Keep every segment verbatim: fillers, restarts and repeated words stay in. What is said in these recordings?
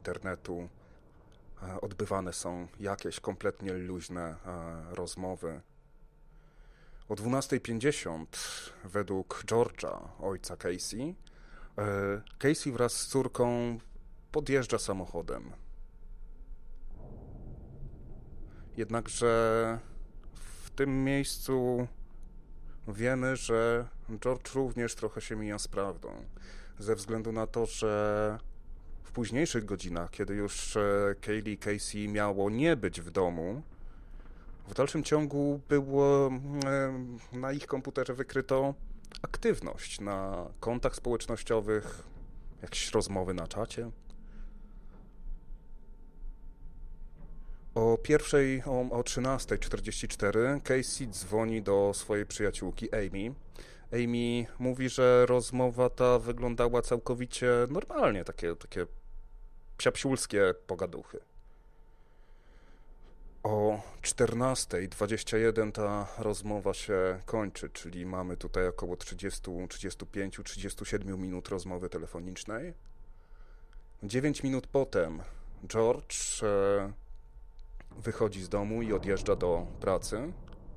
internetu odbywane są jakieś kompletnie luźne rozmowy. O dwunasta pięćdziesiąt według George'a, ojca Casey, Casey wraz z córką podjeżdża samochodem. Jednakże w tym miejscu wiemy, że George również trochę się mija z prawdą. Ze względu na to, że w późniejszych godzinach, kiedy już Kaylee Casey miało nie być w domu, w dalszym ciągu było na ich komputerze wykryto aktywność na kontach społecznościowych, jakieś rozmowy na czacie. O pierwszej, o, o trzynasta czterdzieści cztery Casey dzwoni do swojej przyjaciółki Amy. Amy mówi, że rozmowa ta wyglądała całkowicie normalnie, takie, takie psiapsiulskie pogaduchy. O czternasta dwadzieścia jeden ta rozmowa się kończy, czyli mamy tutaj około trzydzieści, trzydzieści pięć, trzydzieści siedem minut rozmowy telefonicznej. dziewięć minut potem George e, wychodzi z domu i odjeżdża do pracy.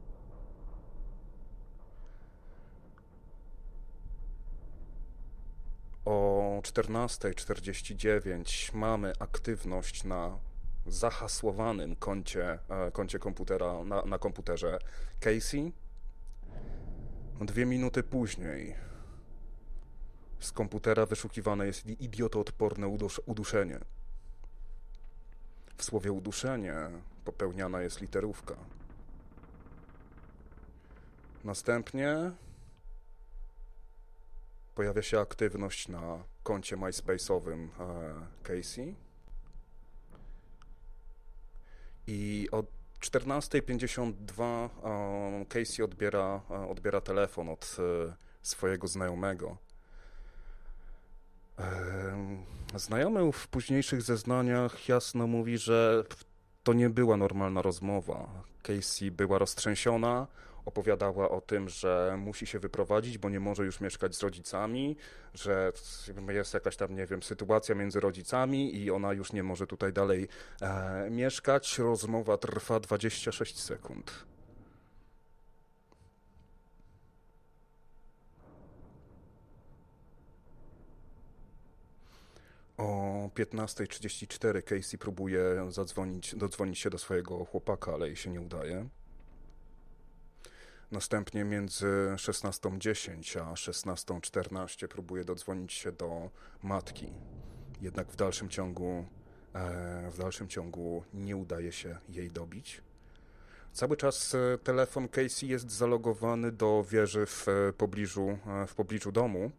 O czternasta czterdzieści dziewięć mamy aktywność na zahasłowanym koncie, koncie komputera, na, na komputerze Casey. Dwie minuty później z komputera wyszukiwane jest idiotoodporne udusz, uduszenie. W słowie uduszenie popełniana jest literówka. Następnie pojawia się aktywność na koncie MySpace'owym Casey. I o czternasta pięćdziesiąt dwa Casey odbiera, odbiera telefon od swojego znajomego. Znajomy w późniejszych zeznaniach jasno mówi, że to nie była normalna rozmowa. Casey była roztrzęsiona, opowiadała o tym, że musi się wyprowadzić, bo nie może już mieszkać z rodzicami, że jest jakaś tam, nie wiem, sytuacja między rodzicami i ona już nie może tutaj dalej e, mieszkać. Rozmowa trwa dwadzieścia sześć sekund. O piętnasta trzydzieści cztery Casey próbuje zadzwonić, dodzwonić się do swojego chłopaka, ale jej się nie udaje. Następnie między szesnastą dziesięć a szesnastą czternaście próbuje dodzwonić się do matki. Jednak w dalszym ciągu, e, w dalszym ciągu nie udaje się jej dobić. Cały czas telefon Casey jest zalogowany do wieży w pobliżu, w pobliżu domu.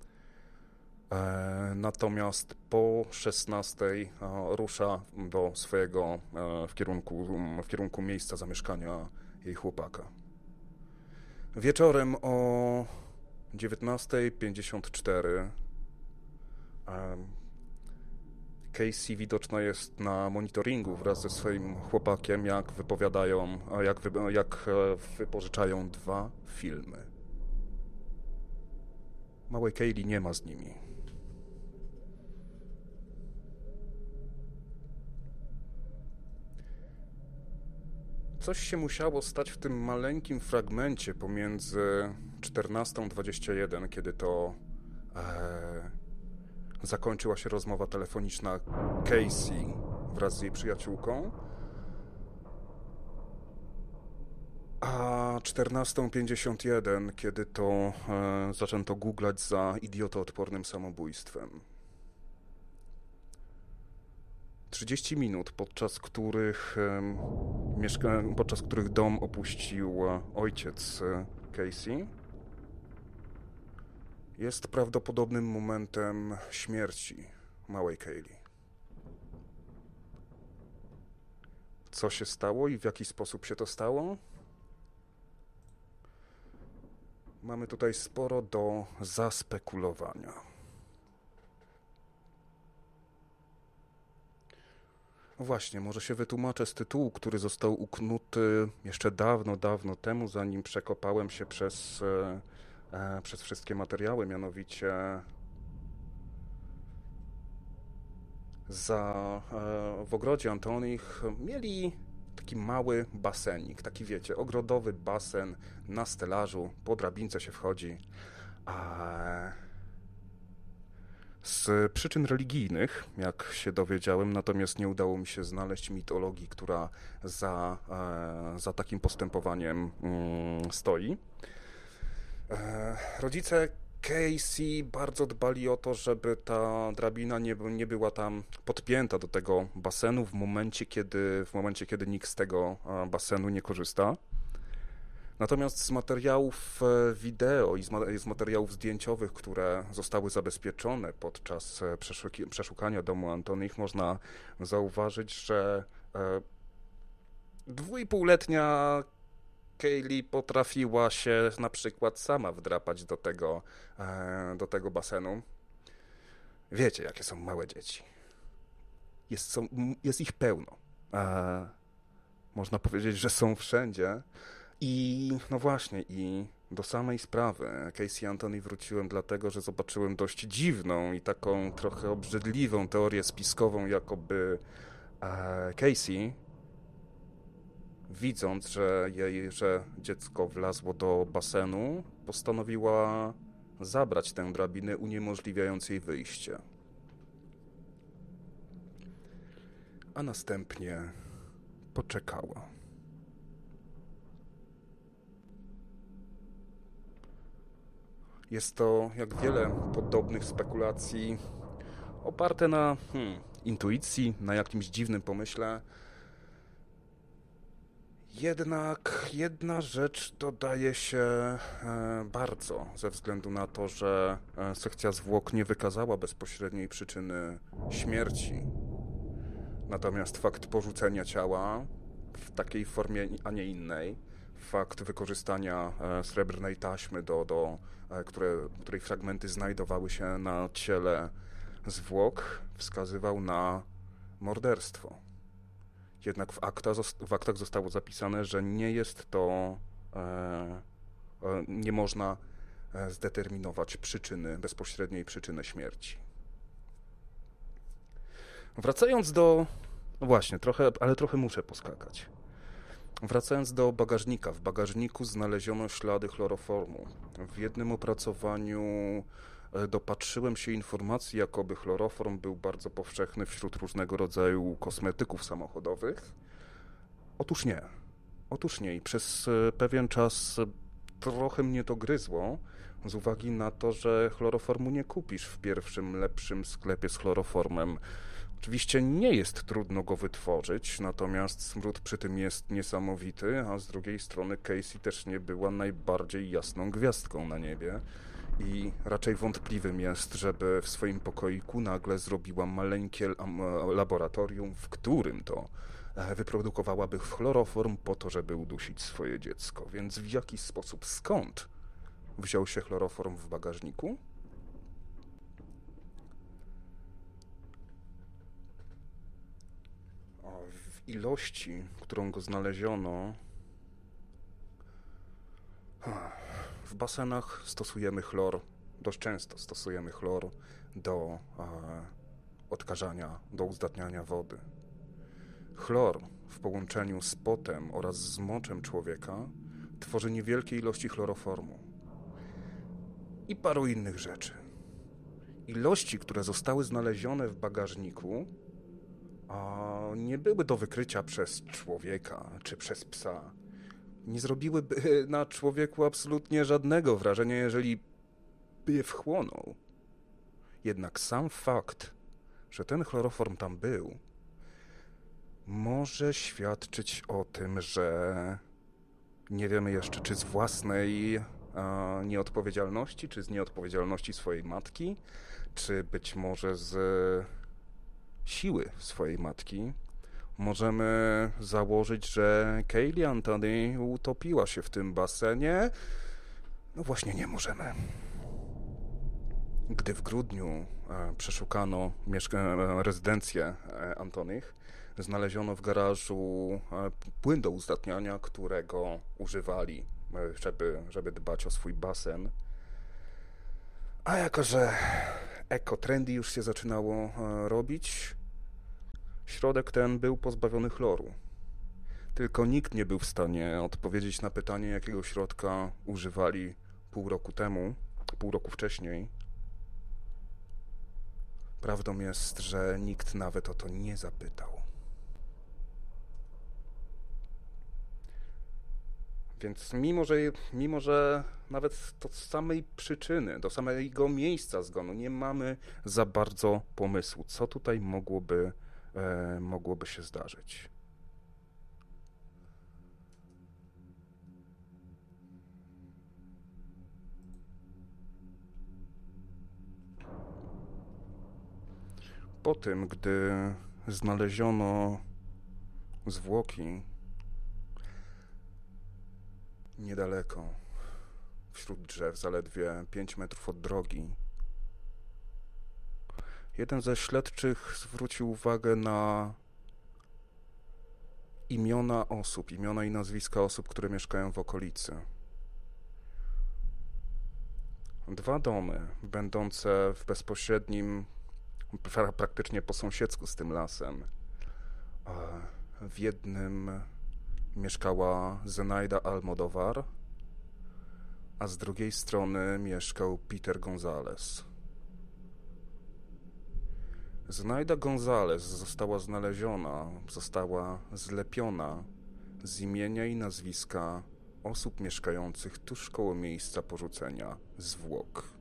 E, natomiast po szesnastej e, rusza do swojego e, w kierunku, w kierunku miejsca zamieszkania jej chłopaka. Wieczorem o dziewiętnasta pięćdziesiąt cztery Casey widoczna jest na monitoringu wraz ze swoim chłopakiem, jak wypowiadają, jak, wy, jak wypożyczają dwa filmy. Małej Kaylee nie ma z nimi. Coś się musiało stać w tym maleńkim fragmencie pomiędzy czternastą dwadzieścia jeden, kiedy to e, zakończyła się rozmowa telefoniczna Casey wraz z jej przyjaciółką, a czternastą pięćdziesiąt jeden, kiedy to e, zaczęto googlać za idiotoodpornym samobójstwem. trzydzieści minut, podczas których, mieszka, podczas których dom opuścił ojciec Casey, jest prawdopodobnym momentem śmierci małej Kaylee. Co się stało i w jaki sposób się to stało? Mamy tutaj sporo do zaspekulowania. Właśnie, może się wytłumaczę z tytułu, który został uknuty jeszcze dawno, dawno temu, zanim przekopałem się przez, e, przez wszystkie materiały, mianowicie za, w ogrodzie Antonich mieli taki mały basenik, taki wiecie, ogrodowy basen na stelażu, po drabince się wchodzi. A z przyczyn religijnych, jak się dowiedziałem, natomiast nie udało mi się znaleźć mitologii, która za, za takim postępowaniem stoi. Rodzice Casey bardzo dbali o to, żeby ta drabina nie, nie była tam podpięta do tego basenu w momencie, kiedy, w momencie, kiedy nikt z tego basenu nie korzysta. Natomiast z materiałów wideo i z materiałów zdjęciowych, które zostały zabezpieczone podczas przeszukania domu Antonich, można zauważyć, że dwuipółletnia Kaylee potrafiła się na przykład sama wdrapać do tego, do tego basenu. Wiecie, jakie są małe dzieci. Jest, są, jest ich pełno. Można powiedzieć, że są wszędzie. I no właśnie, i do samej sprawy Casey Anthony wróciłem dlatego, że zobaczyłem dość dziwną i taką trochę obrzydliwą teorię spiskową, jakoby e, Casey, widząc, że jej, że dziecko wlazło do basenu, postanowiła zabrać tę drabinę, uniemożliwiając jej wyjście. A następnie poczekała. Jest to, jak wiele podobnych spekulacji, oparte na hmm, intuicji, na jakimś dziwnym pomyśle. Jednak jedna rzecz dodaje się e, bardzo, ze względu na to, że e, sekcja zwłok nie wykazała bezpośredniej przyczyny śmierci. Natomiast fakt porzucenia ciała w takiej formie, a nie innej, fakt wykorzystania e, srebrnej taśmy, do, do, e, które, której fragmenty znajdowały się na ciele zwłok, wskazywał na morderstwo. Jednak w, akta, w aktach zostało zapisane, że nie jest to, e, e, nie można zdeterminować przyczyny, bezpośredniej przyczyny śmierci. Wracając do, no właśnie, trochę, ale trochę muszę poskakać. Wracając do bagażnika, w bagażniku znaleziono ślady chloroformu. W jednym opracowaniu dopatrzyłem się informacji, jakoby chloroform był bardzo powszechny wśród różnego rodzaju kosmetyków samochodowych. Otóż nie. Otóż nie. I przez pewien czas trochę mnie to gryzło, z uwagi na to, że chloroformu nie kupisz w pierwszym, lepszym sklepie z chloroformem. Oczywiście nie jest trudno go wytworzyć, natomiast smród przy tym jest niesamowity, a z drugiej strony Casey też nie była najbardziej jasną gwiazdką na niebie i raczej wątpliwym jest, żeby w swoim pokoiku nagle zrobiła maleńkie laboratorium, w którym to wyprodukowałaby chloroform po to, żeby udusić swoje dziecko. Więc w jaki sposób, skąd wziął się chloroform w bagażniku? W ilości, którą go znaleziono, w basenach stosujemy chlor, dość często stosujemy chlor do e, odkażania, do uzdatniania wody. Chlor w połączeniu z potem oraz z moczem człowieka tworzy niewielkie ilości chloroformu i paru innych rzeczy. Ilości, które zostały znalezione w bagażniku, a nie były do wykrycia przez człowieka czy przez psa. Nie zrobiłyby na człowieku absolutnie żadnego wrażenia, jeżeli by je wchłonął. Jednak sam fakt, że ten chloroform tam był, może świadczyć o tym, że nie wiemy jeszcze, czy z własnej a, nieodpowiedzialności, czy z nieodpowiedzialności swojej matki, czy być może z siły swojej matki, możemy założyć, że Kaylee Anthony utopiła się w tym basenie. No właśnie nie możemy. Gdy w grudniu e, przeszukano mieszka- rezydencję e, Antonych, znaleziono w garażu e, płyn do uzdatniania, którego używali, e, żeby, żeby dbać o swój basen. A jako że eko-trendy już się zaczynało e, robić, środek ten był pozbawiony chloru. Tylko nikt nie był w stanie odpowiedzieć na pytanie, jakiego środka używali pół roku temu, pół roku wcześniej. Prawdą jest, że nikt nawet o to nie zapytał. Więc mimo, że, mimo, że nawet do samej przyczyny, do samego miejsca zgonu nie mamy za bardzo pomysłu, co tutaj mogłoby, e, mogłoby się zdarzyć. Po tym, gdy znaleziono zwłoki niedaleko, wśród drzew, zaledwie pięć metrów od drogi, jeden ze śledczych zwrócił uwagę na imiona osób, imiona i nazwiska osób, które mieszkają w okolicy. Dwa domy, będące w bezpośrednim, praktycznie po sąsiedzku z tym lasem. W jednym mieszkała Zenaida Almodóvar, a z drugiej strony mieszkał Peter González. Zenaida González została znaleziona, została zlepiona z imienia i nazwiska osób mieszkających tuż koło miejsca porzucenia zwłok.